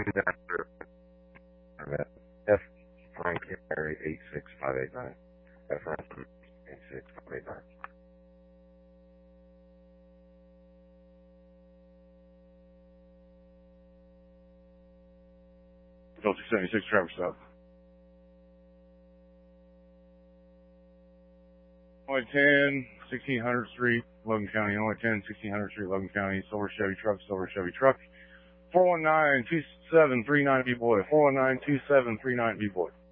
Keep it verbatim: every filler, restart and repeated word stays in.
F Frank Harry eight six five eight nine. F Frank eight six five eight nine. Delta seventy-six traffic stop. Only ten, sixteen hundred Street, Logan County. Only ten, sixteen hundred Street, Logan County. Silver Chevy truck, silver Chevy truck. four one nine, two seven three nine B boy. four one nine, two seven three nine B boy.